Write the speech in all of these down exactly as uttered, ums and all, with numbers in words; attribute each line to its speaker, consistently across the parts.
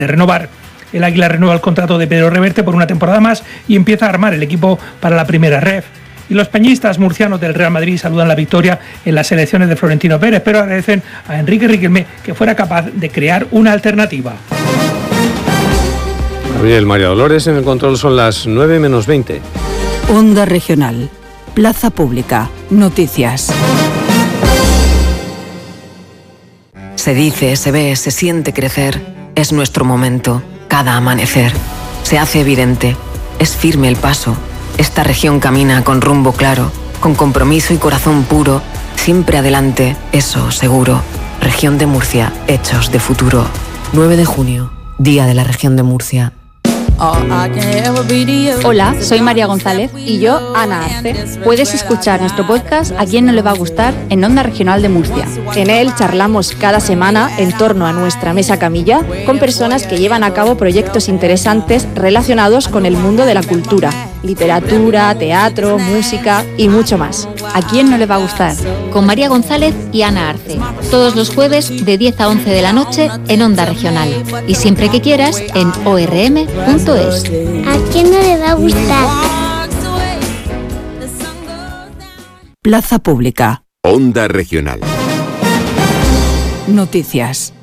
Speaker 1: de renovar. El Águila renueva el contrato de Pedro Reverte por una temporada más y empieza a armar el equipo para la primera ref. Y los peñistas murcianos del Real Madrid saludan la victoria en las elecciones de Florentino Pérez, pero agradecen a Enrique Riquelme que fuera capaz de crear una alternativa.
Speaker 2: Gabriel María Dolores, en el control son las nueve menos veinte.
Speaker 3: Onda Regional, Plaza Pública, Noticias.
Speaker 4: Se dice, se ve, se siente crecer. Es nuestro momento, cada amanecer. Se hace evidente, es firme el paso. Esta región camina con rumbo claro, con compromiso y corazón puro. Siempre adelante, eso seguro. Región de Murcia, hechos de futuro. nueve de junio, Día de la Región de Murcia.
Speaker 5: Hola, soy María González y yo, Ana Arce. Puedes escuchar nuestro podcast A Quién No Le Va a Gustar en Onda Regional de Murcia. En él charlamos cada semana en torno a nuestra mesa camilla con personas que llevan a cabo proyectos interesantes relacionados con el mundo de la cultura, literatura, teatro, música y mucho más.
Speaker 6: ¿A quién no le va a gustar? Con María González y Ana Arce. Todos los jueves de diez a once de la noche en Onda Regional. Y siempre que quieras en o erre eme punto es.
Speaker 7: ¿A quién no le va a gustar?
Speaker 3: Plaza Pública.
Speaker 8: Onda Regional.
Speaker 3: Noticias.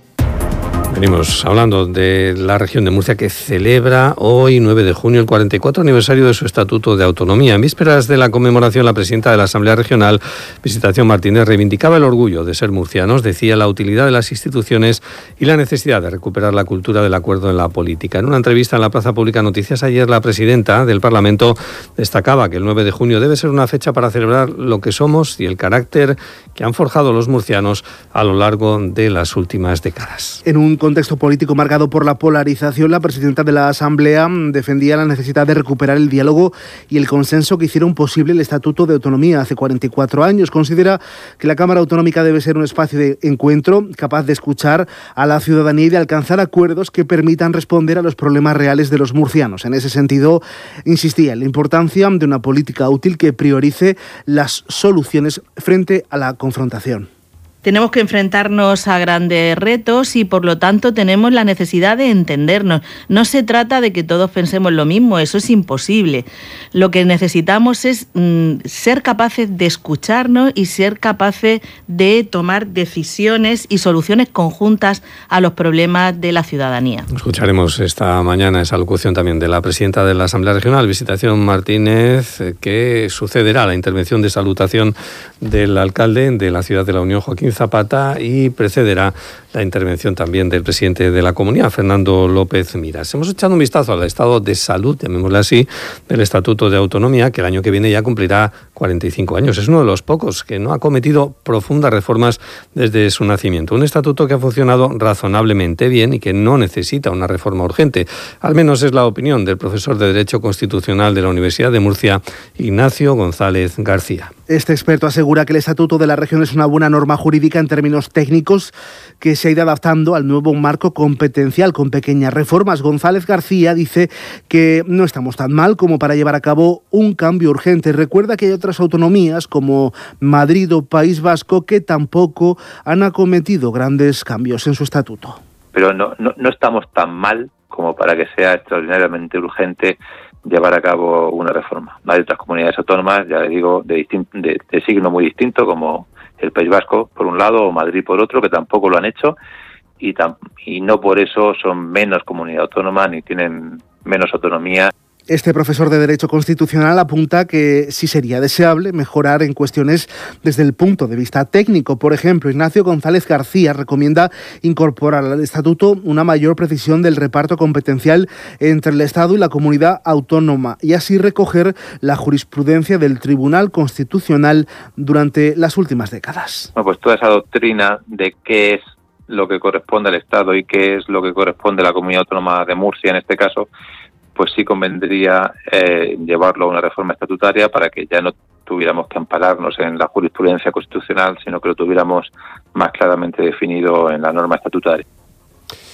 Speaker 2: Venimos hablando de la región de Murcia que celebra hoy, nueve de junio, el cuarenta y cuatro aniversario de su Estatuto de Autonomía. En vísperas de la conmemoración, la presidenta de la Asamblea Regional, Visitación Martínez, reivindicaba el orgullo de ser murcianos, decía la utilidad de las instituciones y la necesidad de recuperar la cultura del acuerdo en la política. En una entrevista en la Plaza Pública Noticias ayer, la presidenta del Parlamento destacaba que el nueve de junio debe ser una fecha para celebrar lo que somos y el carácter que han forjado los murcianos a lo largo de las últimas décadas.
Speaker 9: En un contexto político marcado por la polarización, la presidenta de la Asamblea defendía la necesidad de recuperar el diálogo y el consenso que hicieron posible el Estatuto de Autonomía hace cuarenta y cuatro años. Considera que la Cámara Autonómica debe ser un espacio de encuentro capaz de escuchar a la ciudadanía y de alcanzar acuerdos que permitan responder a los problemas reales de los murcianos. En ese sentido, insistía en la importancia de una política útil que priorice las soluciones frente a la confrontación.
Speaker 10: Tenemos que enfrentarnos a grandes retos y, por lo tanto, tenemos la necesidad de entendernos. No se trata de que todos pensemos lo mismo, eso es imposible. Lo que necesitamos es mm, ser capaces de escucharnos y ser capaces de tomar decisiones y soluciones conjuntas a los problemas de la ciudadanía.
Speaker 2: Escucharemos esta mañana esa locución también de la presidenta de la Asamblea Regional, Visitación Martínez, que sucederá a la intervención de salutación del alcalde de la ciudad de La Unión, Joaquín Zapata, y precederá la intervención también del presidente de la comunidad, Fernando López Miras. Hemos echado un vistazo al estado de salud, llamémosle así, del Estatuto de Autonomía, que el año que viene ya cumplirá cuarenta y cinco años. Es uno de los pocos que no ha cometido profundas reformas desde su nacimiento. Un estatuto que ha funcionado razonablemente bien y que no necesita una reforma urgente. Al menos es la opinión del profesor de Derecho Constitucional de la Universidad de Murcia, Ignacio González García.
Speaker 9: Este experto asegura que el Estatuto de la Región es una buena norma jurídica en términos técnicos que se ha ido adaptando al nuevo marco competencial con pequeñas reformas. González García dice que no estamos tan mal como para llevar a cabo un cambio urgente. Recuerda que hay otras autonomías como Madrid o País Vasco que tampoco han acometido grandes cambios en su estatuto.
Speaker 11: Pero no, no, no estamos tan mal como para que sea extraordinariamente urgente llevar a cabo una reforma. Hay otras comunidades autónomas, ya les digo, de, distin- de, de signo muy distinto, como el País Vasco por un lado o Madrid por otro, que tampoco lo han hecho y, tam- y no por eso son menos comunidad autónoma ni tienen menos autonomía.
Speaker 9: Este profesor de Derecho Constitucional apunta que sí sería deseable mejorar en cuestiones desde el punto de vista técnico. Por ejemplo, Ignacio González García recomienda incorporar al Estatuto una mayor precisión del reparto competencial entre el Estado y la comunidad autónoma y así recoger la jurisprudencia del Tribunal Constitucional durante las últimas décadas.
Speaker 11: Bueno, pues toda esa doctrina de qué es lo que corresponde al Estado y qué es lo que corresponde a la comunidad autónoma de Murcia en este caso, pues sí convendría eh, llevarlo a una reforma estatutaria para que ya no tuviéramos que ampararnos en la jurisprudencia constitucional, sino que lo tuviéramos más claramente definido en la norma estatutaria.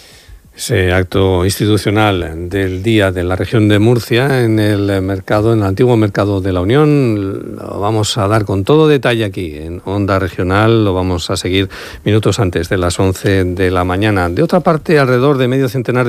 Speaker 2: Ese acto institucional del Día de la Región de Murcia en el mercado, en el antiguo mercado de la Unión, lo vamos a dar con todo detalle aquí en Onda Regional, lo vamos a seguir minutos antes de las once de la mañana. De otra parte, alrededor de medio centenar de